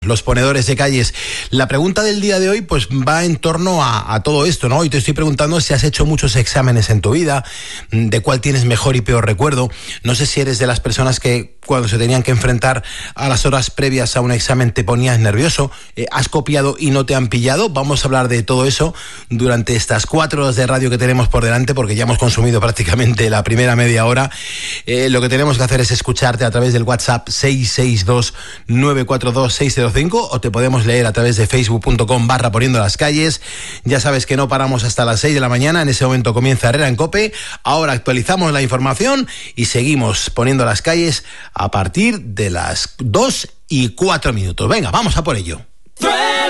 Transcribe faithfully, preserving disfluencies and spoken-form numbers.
Los ponedores de calles. La pregunta del día de hoy pues va en torno a, a todo esto, ¿no? Hoy te estoy preguntando si has hecho muchos exámenes en tu vida, de cuál tienes mejor y peor recuerdo. No sé si eres de las personas que cuando se tenían que enfrentar a las horas previas a un examen te ponías nervioso. Eh, ¿Has copiado y no te han pillado? Vamos a hablar de todo eso durante estas cuatro horas de radio que tenemos por delante, porque ya hemos consumido prácticamente la primera media hora. Eh, lo que tenemos que hacer es escucharte a través del WhatsApp seis seis dos nueve cuatro dos seis cero cinco o te podemos leer a través de facebook.com barra poniendo las calles. Ya sabes que no paramos hasta las seis de la mañana. En ese momento comienza Herrera en COPE. Ahora actualizamos la información y seguimos poniendo las calles a partir de las dos y cuatro minutos. Venga, vamos a por ello.